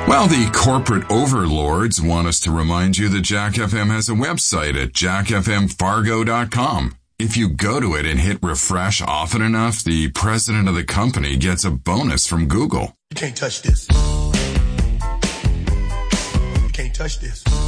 Well, the corporate overlords want us to remind you that Jack FM has a website at jackfmfargo.com. If you go to it and hit refresh often enough, the president of the company gets a bonus from Google. You can't touch this. You can't touch this.